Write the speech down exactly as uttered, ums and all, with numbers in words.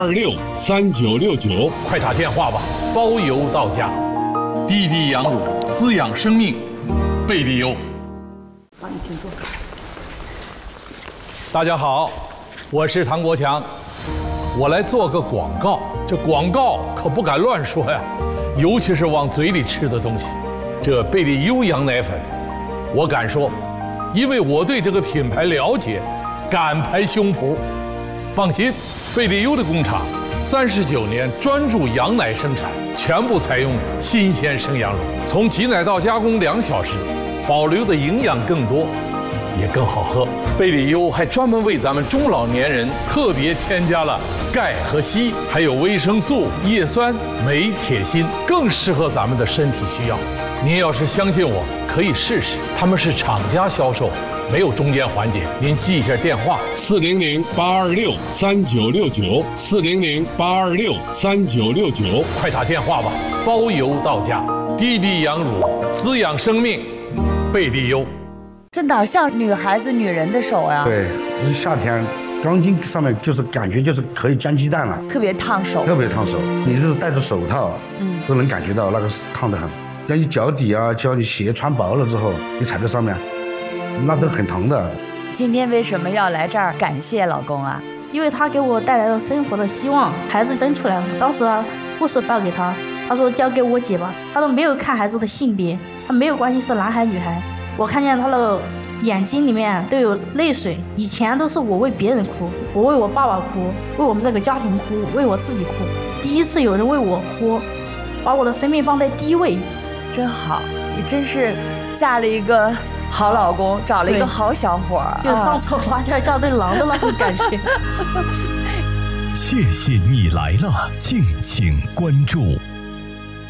二六三九六九， 快打电话吧，包邮到家。滴滴羊乳，滋养生命，贝利优。 好，你请坐。 大家好，我是唐国强，我来做个广告。这广告可不敢乱说呀，尤其是往嘴里吃的东西。这贝利优羊奶粉，我敢说，因为我对这个品牌了解，敢拍胸脯。放心，贝利优的工厂三十九年专注羊奶生产，全部采用新鲜生羊乳，从挤奶到加工两小时，保留的营养更多，也更好喝。贝利优还专门为咱们中老年人特别添加了钙和硒，还有维生素、叶酸、镁、铁、锌，更适合咱们的身体需要。您要是相信我，可以试试。他们是厂家销售，没有中间环节。您记一下电话： 四零零八二六三九六九，四零零八二六三九六九， 快打电话吧，包邮到家。滴滴羊乳，滋养生命，贝利优。 这哪像女孩子、女人的手呀？ 对，是夏天，钢筋上面就是感觉就是可以煎鸡蛋了， 特别烫手， 特别烫手。你是戴着手套，嗯，都能感觉到那个烫得很。像你脚底啊，叫你鞋穿薄了之后，你踩在上面，那都很疼的。 今天为什么要来这儿感谢老公啊？ 因为他给我带来了生活的希望。孩子生出来了，当时啊，护士报给他，他说交给我姐吧，他都没有看孩子的性别，他没有关心是男孩女孩。我看见他的眼睛里面都有泪水，以前都是我为别人哭，我为我爸爸哭，为我们这个家庭哭，为我自己哭。第一次有人为我哭，把我的生命放在第一位。 真好，你真是嫁了一个好老公，找了一个好小伙儿， 有上错花轿嫁对郎的那种感觉。 谢谢你来了，敬请关注。